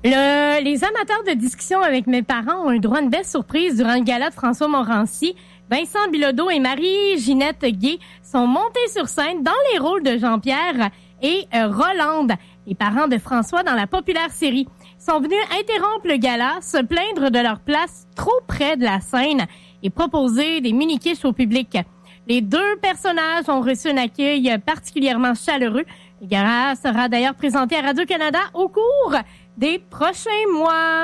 Les amateurs de discussion avec mes parents ont eu droit à une belle surprise durant le gala de François Morancy. Vincent Bilodeau et Marie-Ginette Gay sont montés sur scène dans les rôles de Jean-Pierre et Rolande, les parents de François dans la populaire série. Ils sont venus interrompre le gala, se plaindre de leur place trop près de la scène et proposer des mini-quiches au public. Les deux personnages ont reçu un accueil particulièrement chaleureux. Le gala sera d'ailleurs présenté à Radio-Canada au cours des prochains mois.